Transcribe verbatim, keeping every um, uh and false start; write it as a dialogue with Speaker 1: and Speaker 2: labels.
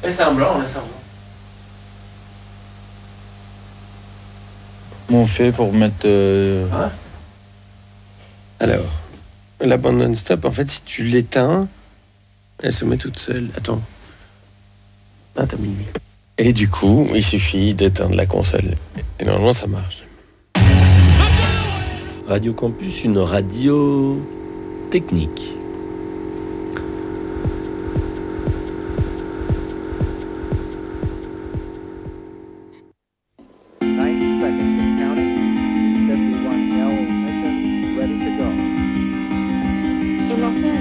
Speaker 1: Laisse un blanc, laisse un blanc.
Speaker 2: Comment on fait pour mettre... Euh...
Speaker 1: Hein?
Speaker 3: Alors, la bande non-stop, en fait, si tu l'éteins, elle se met toute seule. Attends. Ah, t'as mis lui. Et du coup, il suffit d'éteindre la console. Et normalement, ça marche. Radio Campus, une radio technique.